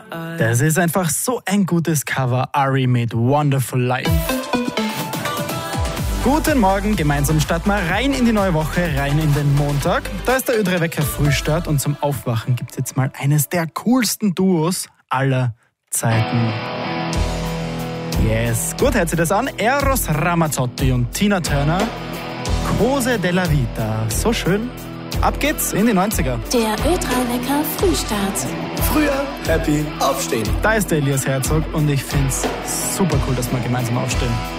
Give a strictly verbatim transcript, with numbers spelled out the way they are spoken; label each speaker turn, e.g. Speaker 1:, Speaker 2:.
Speaker 1: Das ist einfach so ein gutes Cover. Ari mit Wonderful Life. Guten Morgen, gemeinsam starten wir rein in die neue Woche, rein in den Montag. Da ist der Ö drei Wecker Frühstart und zum Aufwachen gibt es jetzt mal eines der coolsten Duos aller Zeiten. Yes, gut, hört sich das an. Eros Ramazzotti und Tina Turner. Cose della Vita. So schön. Ab geht's in die neunziger.
Speaker 2: Der Ö drei Wecker Frühstart.
Speaker 3: Früher happy aufstehen.
Speaker 1: Da ist der Elias Herzog und ich find's super cool, dass wir gemeinsam aufstehen.